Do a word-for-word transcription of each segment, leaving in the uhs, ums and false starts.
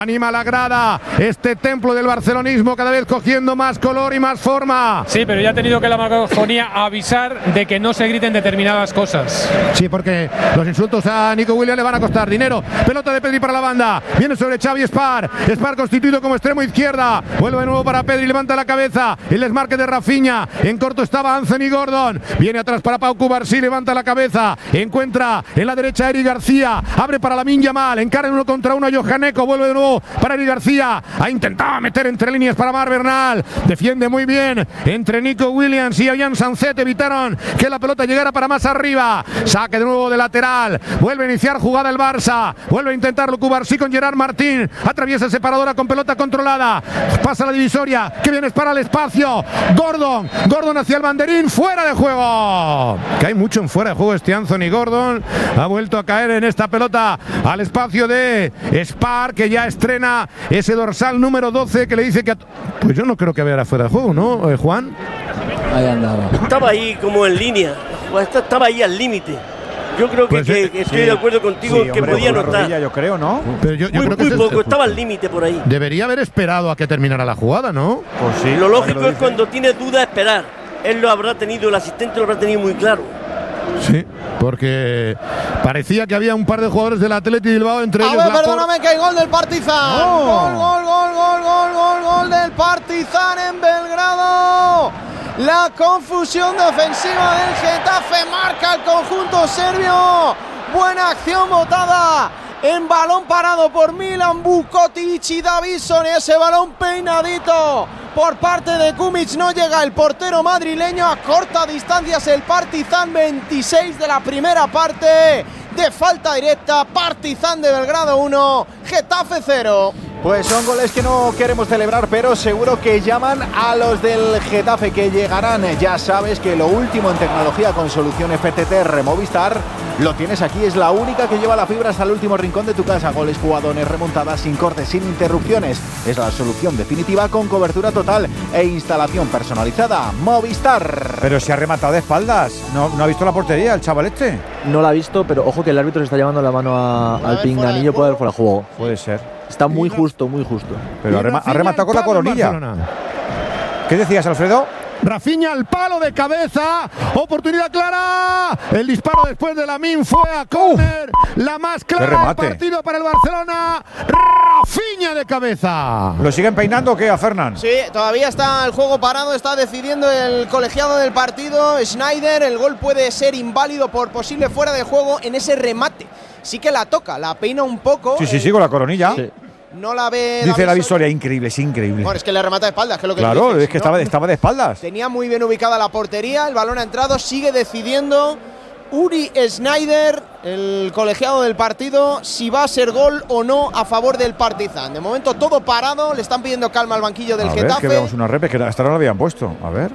Anima la grada, este templo del barcelonismo cada vez cogiendo más color y más forma. Sí, pero ya ha tenido que la megafonía avisar de que no se griten determinadas cosas. Sí, porque los insultos a Nico Williams le van a costar dinero. Pelota de Pedri para la banda, viene sobre Xavi Spar. Spar constituido como extremo izquierda. Vuelve de nuevo para Pedri, levanta la cabeza. El desmarque de Rafinha. En corto estaba Anthony Gordon. Viene atrás para Pau Cubarsí, levanta la cabeza. Encuentra en la derecha a Eric García. Abre para Lamine Yamal. Encara en uno contra uno a Johan Eko. Vuelve de nuevo para Eric García, ha intentado meter entre líneas para Mar Bernal, defiende muy bien entre Nico Williams y Ollán Sancet, evitaron que la pelota llegara para más arriba, saque de nuevo de lateral, vuelve a iniciar jugada el Barça, vuelve a intentarlo Cubarsí con Gerard Martín, atraviesa separadora con pelota controlada, pasa la divisoria, que viene para el espacio, Gordon, Gordon hacia el banderín, fuera de juego, que hay mucho en fuera de juego este Anthony Gordon, ha vuelto a caer en esta pelota al espacio de Spar, que ya estrena ese dorsal número doce que le dice que... Pues yo no creo que hubiera fuera de juego, ¿no, eh, Juan? Ahí andaba. Estaba ahí como en línea, estaba ahí al límite. Yo creo que, pues, que, eh, que estoy sí. de acuerdo contigo, Sí, que hombre, podía por la no estar. rodilla, yo creo, ¿no? Pero yo, yo Muy, creo que muy es poco, el- estaba al límite por ahí. Debería haber esperado a que terminara la jugada, ¿no? Pues sí. Lo lógico lo es dice. cuando tienes duda esperar. Él lo habrá tenido, el asistente lo habrá tenido muy claro. Sí, porque parecía que había un par de jugadores del Athletic Bilbao, entre A ellos ver, Laporte. perdóname, que hay gol del Partizan. No. Gol, gol, gol, gol, gol, gol, gol del Partizan en Belgrado. La confusión defensiva del Getafe marca el conjunto serbio. Buena acción botada en balón parado por Milan Vukotic y Davison. Ese balón peinadito por parte de Kumic, no llega el portero madrileño. A corta distancia es el Partizan, veintiséis de la primera parte de falta directa. Partizan de Belgrado uno, Getafe cero. Pues son goles que no queremos celebrar, pero seguro que llaman a los del Getafe, que llegarán. Ya sabes que lo último en tecnología con solución F T T R Movistar lo tienes aquí. Es la única que lleva la fibra hasta el último rincón de tu casa. Goles, jugadones, remontadas, sin cortes, sin interrupciones. Es la solución definitiva con cobertura total e instalación personalizada. Movistar. Pero se ha rematado de espaldas. ¿No, no ha visto la portería el chaval este? No la ha visto, pero ojo que el árbitro se está llevando la mano a- al pinganillo, puede haber fuera de juego. Puede ser. Está muy justo, muy justo. Pero ha, rema- ha rematado con la Palo en coronilla. Barcelona. ¿Qué decías, Alfredo? Rafinha al palo de cabeza, oportunidad clara, el disparo después de Lamine fue a córner, la más clara del remate. partido para el Barcelona, Rafinha de cabeza. ¿Lo siguen peinando o qué a Fernán? Sí, todavía está el juego parado, está decidiendo el colegiado del partido, Schneider. El gol puede ser inválido por posible fuera de juego en ese remate. Sí que la toca, la peina un poco. Sí, sí, eh, sí, con la coronilla. Sí. No la ve. Dice la Davinson. visoria, increíble, es increíble. Bueno, es que le remata de espaldas, que es lo que Claro, tú dices, es que ¿no? estaba, estaba de espaldas. Tenía muy bien ubicada la portería, el balón ha entrado, sigue decidiendo Uri Schneider, el colegiado del partido, si va a ser gol o no a favor del Partizan. De momento todo parado, le están pidiendo calma al banquillo del A ver, Getafe. que veamos una repes, que hasta ahora no lo habían puesto. A ver.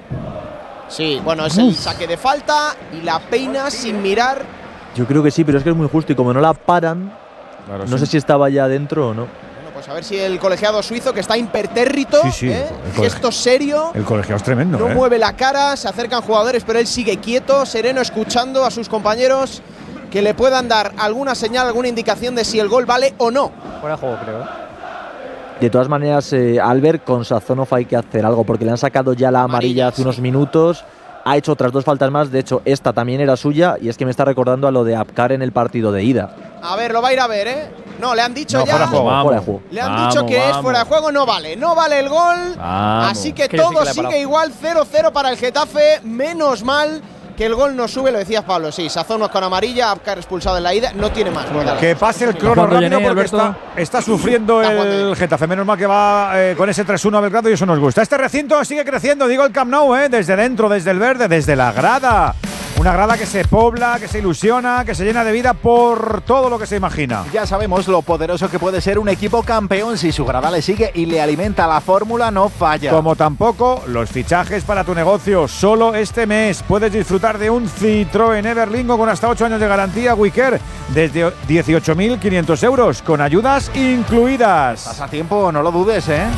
Sí, bueno, es el saque de falta y la peina sin mirar. Yo creo que sí, pero es que es muy justo y como no la paran, Claro, no sí. sé si estaba ya dentro o no. Bueno, pues a ver si el colegiado suizo, que está impertérrito, Sí, sí, ¿eh? el coleg- gesto serio, El colegiado es tremendo, no ¿eh? mueve la cara, se acercan jugadores, pero él sigue quieto, sereno, escuchando a sus compañeros que le puedan dar alguna señal, alguna indicación de si el gol vale o no. Fuera de juego, creo. ¿eh? De todas maneras, eh, Albert, con Sazonov hay que hacer algo porque le han sacado ya la amarilla Amarilla, hace sí. unos minutos. Ha hecho otras dos faltas más, de hecho esta también era suya y es que me está recordando a lo de Apcar en el partido de ida. A ver, lo va a ir a ver, ¿eh? No, le han dicho No, ya. fuera de juego. Fuera de juego. Le han Vamos, dicho que es vamos. fuera de juego, no vale. No vale el gol. Vamos. Así que Que yo sí todo que le he sigue parado. igual, cero cero para el Getafe. Menos mal que el gol no sube, lo decías Pablo. Sí, Sazonov con amarilla, Apcar expulsado en la ida. No tiene más. Bueno, Que pase el crono Cuando rápido llené, porque Alberto. está, está sufriendo Está jugando el bien. Getafe. Menos mal que va eh, con ese tres uno a Belgrado y eso nos gusta. Este recinto sigue creciendo, digo el Camp Nou, eh, desde dentro, desde el verde, desde la grada. Una grada que se pobla, que se ilusiona, que se llena de vida por todo lo que se imagina. Ya sabemos lo poderoso que puede ser un equipo campeón si su grada le sigue y le alimenta. La fórmula no falla. Como tampoco los fichajes para tu negocio. Solo este mes puedes disfrutar de un Citroën Everlingo con hasta ocho años de garantía Wicker desde dieciocho mil quinientos euros con ayudas incluidas. Estás a tiempo, no lo dudes, ¿eh?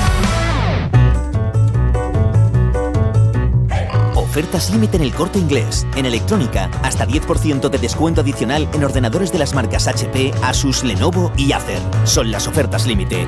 Ofertas límite en El Corte Inglés. En electrónica, hasta diez por ciento de descuento adicional en ordenadores de las marcas H P, Asus, Lenovo y Acer. Son las ofertas límite.